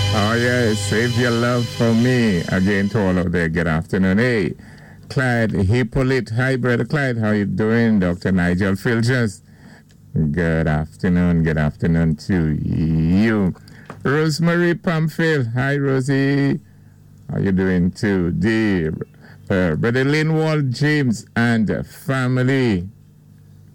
Oh, yeah, save your love for me. Again, to all of there, good afternoon. Hey, Clyde Hippolyte. Hi, Brother Clyde. How you doing? Dr. Nigel Filchers. Good afternoon to you. Rosemary Pamphil. Hi, Rosie. How you doing too? Dear Brother Linwald James and family.